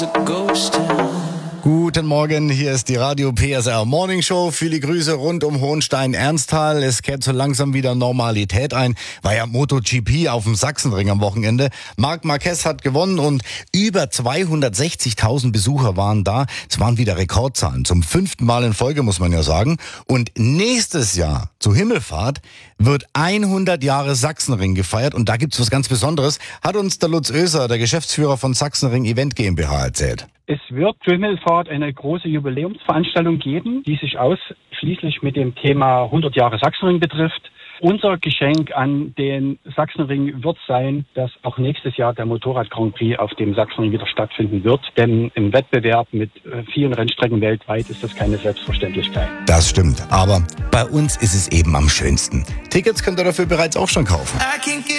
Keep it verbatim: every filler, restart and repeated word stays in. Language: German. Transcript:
Guten Morgen, hier ist die Radio P S R Morning Show. Viele Grüße rund um Hohenstein-Ernsthal. Es kehrt so langsam wieder Normalität ein. War ja MotoGP auf dem Sachsenring am Wochenende. Marc Marquez hat gewonnen und über zweihundertsechzigtausend Besucher waren da. Es waren wieder Rekordzahlen. Zum fünften Mal in Folge, muss man ja sagen. Und nächstes Jahr, zur Himmelfahrt, wird hundert Jahre Sachsenring gefeiert. Und da gibt's was ganz Besonderes. Hat uns der Lutz Oeser, der Geschäftsführer von Sachsenring Event GmbH, erzählt. Es wird zur Himmelfahrt eine große Jubiläumsveranstaltung geben, die sich ausschließlich mit dem Thema hundert Jahre Sachsenring betrifft. Unser Geschenk an den Sachsenring wird sein, dass auch nächstes Jahr der Motorrad-Grand Prix auf dem Sachsenring wieder stattfinden wird. Denn im Wettbewerb mit vielen Rennstrecken weltweit ist das keine Selbstverständlichkeit. Das stimmt, aber bei uns ist es eben am schönsten. Tickets könnt ihr dafür bereits auch schon kaufen.